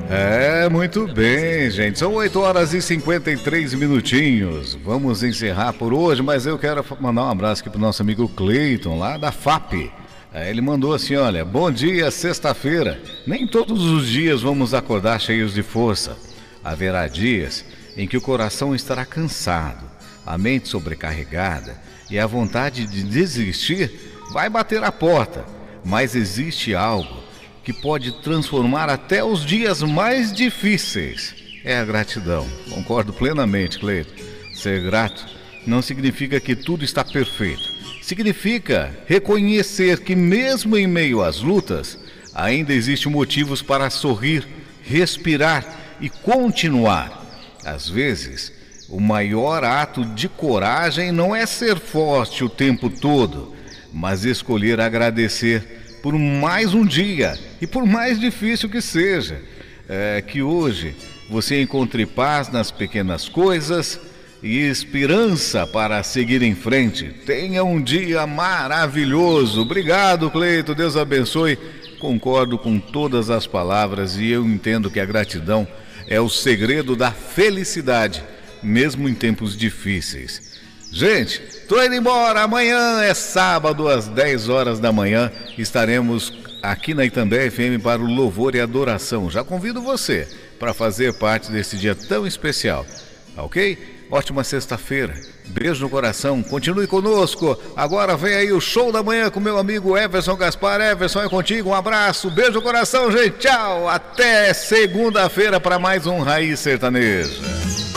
Muito bem, gente. São 8 horas e 53 minutinhos. Vamos encerrar por hoje, mas eu quero mandar um abraço aqui pro nosso amigo Cleiton, lá da FAP. Ele mandou assim, olha, bom dia, sexta-feira. Nem todos os dias vamos acordar cheios de força. Haverá dias em que o coração estará cansado, a mente sobrecarregada e a vontade de desistir vai bater a porta. Mas existe algo que pode transformar até os dias mais difíceis. É a gratidão. Concordo plenamente, Cleiton. Ser grato não significa que tudo está perfeito. Significa reconhecer que mesmo em meio às lutas, ainda existem motivos para sorrir, respirar e continuar. Às vezes, o maior ato de coragem não é ser forte o tempo todo, mas escolher agradecer por mais um dia e por mais difícil que seja. Que hoje você encontre paz nas pequenas coisas e esperança para seguir em frente. Tenha um dia maravilhoso. Obrigado, Cleiton, Deus abençoe. Concordo com todas as palavras e eu entendo que a gratidão é o segredo da felicidade, mesmo em tempos difíceis. Gente, tô indo embora. Amanhã é sábado, às 10 horas da manhã. Estaremos aqui na Itambé FM para o louvor e adoração. Já convido você para fazer parte desse dia tão especial, ok? Ótima sexta-feira. Beijo no coração. Continue conosco. Agora vem aí o show da manhã com meu amigo Everson Gaspar. Everson, é contigo. Um abraço. Beijo no coração, gente. Tchau. Até segunda-feira para mais um Raiz Sertaneja.